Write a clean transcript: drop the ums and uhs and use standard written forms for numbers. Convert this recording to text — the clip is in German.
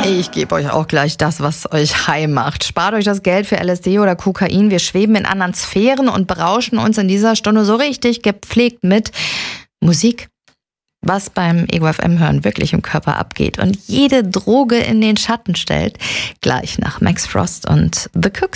Ich gebe euch auch gleich das, was euch high macht. Spart euch das Geld für LSD oder Kokain. Wir schweben in anderen Sphären und berauschen uns in dieser Stunde so richtig gepflegt mit Musik. Was beim Ego FM hören wirklich im Körper abgeht und jede Droge in den Schatten stellt. Gleich nach Max Frost und The Cooks.